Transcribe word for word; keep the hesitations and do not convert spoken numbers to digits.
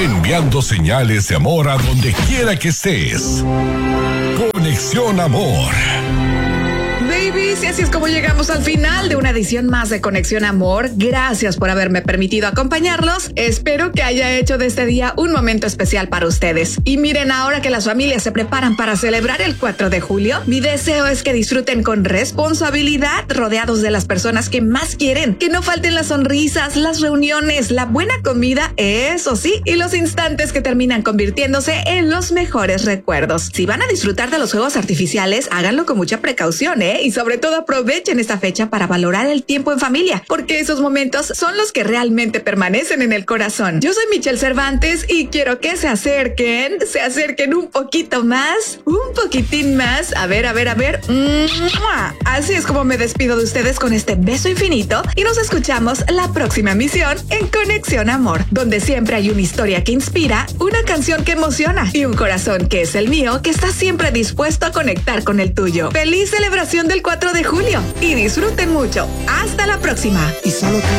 enviando señales de amor a donde quiera que estés. Conexión Amor. Babies, y así es como llegamos al final de una edición más de Conexión Amor. Gracias por haberme permitido acompañarlos. Espero que haya hecho de este día un momento especial para ustedes. Y miren, ahora que las familias se preparan para celebrar el cuatro de julio, mi deseo es que disfruten con responsabilidad, rodeados de las personas que más quieren, que no falten las sonrisas, las reuniones, la buena comida, eso sí, y los instantes que terminan convirtiéndose en los mejores recuerdos. Si van a disfrutar de los fuegos artificiales, háganlo con mucha precaución, ¿eh? Y sobre todo aprovechen esta fecha para valorar el tiempo en familia, porque esos momentos son los que realmente permanecen en el corazón. Yo soy Michelle Cervantes y quiero que se acerquen, se acerquen un poquito más, un poquitín más. A ver, a ver, a ver. Así es como me despido de ustedes con este beso infinito y nos escuchamos la próxima emisión en Conexión Amor, donde siempre hay una historia que inspira, una canción que emociona y un corazón que es el mío que está siempre dispuesto a conectar con el tuyo. ¡Feliz celebración del cuatro de julio! Y disfruten mucho. Hasta la próxima. Y solo